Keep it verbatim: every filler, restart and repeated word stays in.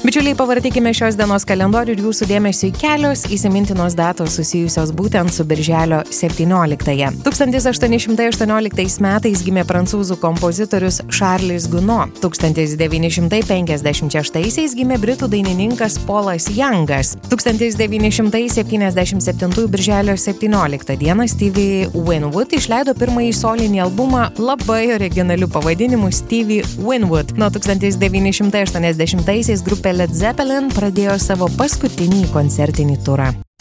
Bičiuliai, pavartykime šios dienos kalendorių ir jūsų dėmesio į kelios įsimintinos datos susijusios būtent su birželio septynioliktąją. tūkstantis aštuoni šimtai aštuonioliktais metais gimė prancūzų kompozitorius Charles Gounod. tūkstantis devyni šimtai penkiasdešimt šeštaisiais gimė britų dainininkas Paulas Youngas. tūkstantis devyni šimtai septyniasdešimt septintųjų birželio septynioliktą dieną Stevie Winwood išleido pirmąjį solinį albumą labai originaliu pavadinimu Stevie Winwood. Nuo tūkstantis devyni šimtai aštuoniasdešimtaisiais grupė Led Zeppelin pradėjo savo paskutinį koncertinį turą.